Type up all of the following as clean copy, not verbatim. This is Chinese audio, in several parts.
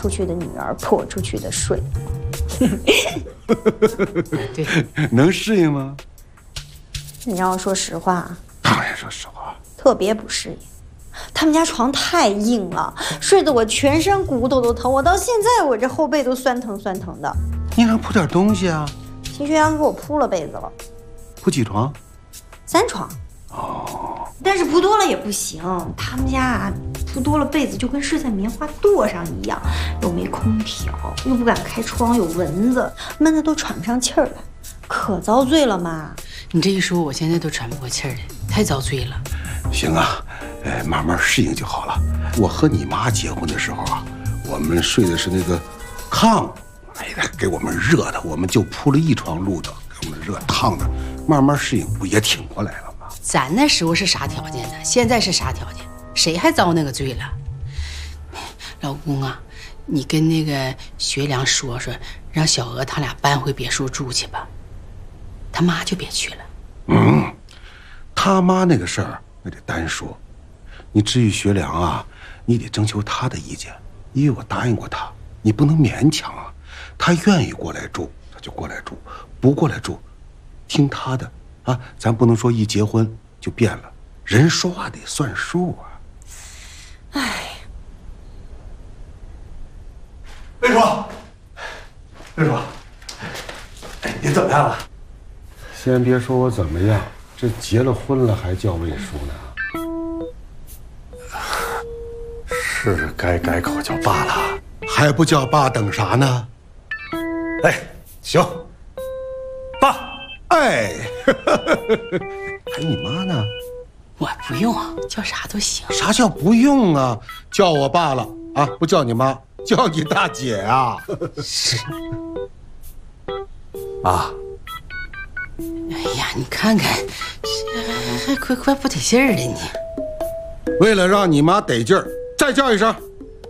出去的女儿泼出去的水。 对， 能适应吗？ 你让我说实话， 当然说实话， 特别不适应。他们家床太硬了，睡得我全身骨头都疼，我到现在我这后背都酸疼酸疼的。 你让铺点东西啊。 秦学阳给我铺了被子了， 铺几床 ？3床。 哦， 但是铺多了也不行，他们家啊，铺多了被子就跟睡在棉花垛上一样，又没空调，又不敢开窗，有蚊子，闷得都喘不上气儿来，可遭罪了嘛。 你这一说，我现在都喘不过气儿来，太遭罪了。 行啊，慢慢适应就好了。我和你妈结婚的时候啊，我们睡的是那个炕，哎呀，给我们热的，我们就铺了1床褥子，给我们热烫的，慢慢适应，不也挺过来了吗？ 咱那时候是啥条件呢？现在是啥条件？谁还遭那个罪了？老公啊，你跟那个学良说说，让小娥他俩搬回别墅住去吧，他妈就别去了。 他妈那个事儿那得单说，你至于学良啊，你得征求他的意见，因为我答应过他，你不能勉强啊。他愿意过来住，他就过来住；不过来住，听他的啊。咱不能说一结婚就变了，人说话得算数啊。 魏叔，魏叔，您怎么样了？ 先别说我怎么样，这结了婚了还叫魏叔呢？ 是该改口叫爸了， 还不叫爸，等啥呢？ 哎，行，爸， 哎，还有你妈呢？ 我不用，叫啥都行。 啥叫不用啊？叫我爸了啊，不叫你妈，叫你大姐啊。 是。 妈， 哎呀，你看看，这还快不得劲儿了你。 为了让你妈得劲儿，再叫一声，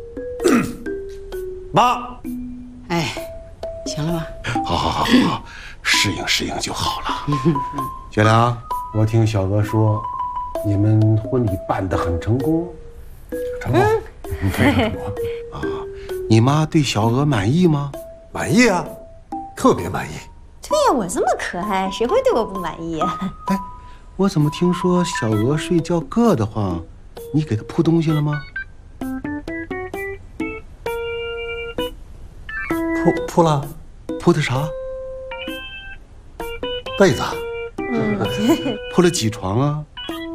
妈。 哎，行了吧？ 好，适应适应就好了。学良，我听小娥说，你们婚礼办得很成功。 成功，非常成功啊！你妈对小娥满意吗？ 满意啊，特别满意。 对呀，我这么可爱，谁会对我不满意啊？ 哎，我怎么听说小娥睡觉硌得慌？你给她铺东西了吗？ 铺了。 铺的啥？ 被子。 铺了几床啊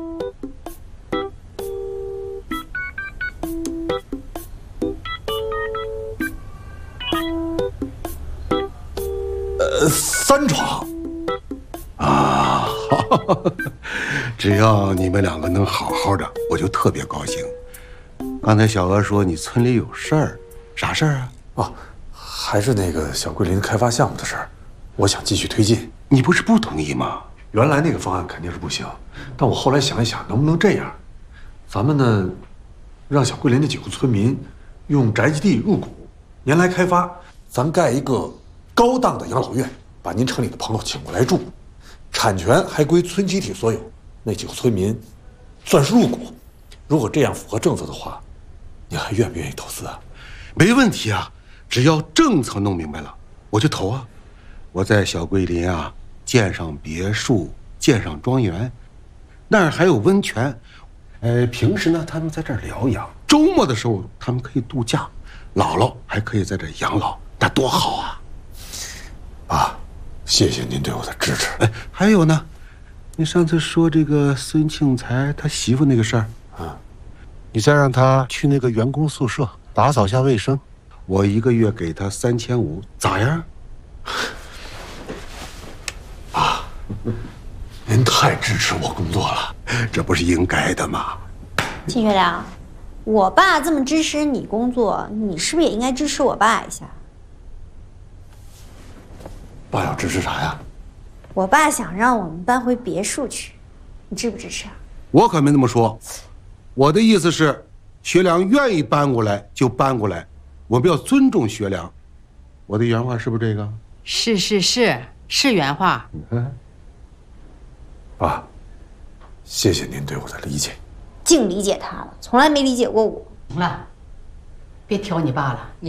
？3床。 啊，只要你们2个能好好的，我就特别高兴。刚才小娥说你村里有事儿，啥事儿啊？ 哦，还是那个小桂林开发项目的事儿，我想继续推进。 你不是不同意吗？ 原来那个方案肯定是不行，但我后来想一想，能不能这样？咱们呢，让小桂林的几户村民用宅基地入股，年来开发，咱盖一个高档的养老院，把您城里的朋友请过来住，产权还归村集体所有，那几户村民算是入股。如果这样符合政策的话，你还愿不愿意投资啊？ 没问题啊，只要政策弄明白了，我就投啊。我在小桂林啊建上别墅，建上庄园，那儿还有温泉。平时呢他们在这儿疗养，周末的时候他们可以度假，姥姥还可以在这儿养老，那多好啊！ 爸，谢谢您对我的支持。 还有呢，你上次说这个孙庆才他媳妇那个事儿啊， 你再让他去那个员工宿舍打扫下卫生，我1个月给他3500，咋样？ 爸，您太支持我工作了， 这不是应该的吗？ 秦学良，我爸这么支持你工作，你是不是也应该支持我爸一下？ 爸要支持啥呀？ 我爸想让我们搬回别墅去，你支不支持啊？ 我可没那么说，我的意思是，学良愿意搬过来就搬过来，我们要尊重学良。我的原话是不是这个？ 是原话。 爸，谢谢您对我的理解。 净理解他了，从来没理解过我。 行了，别挑你爸了。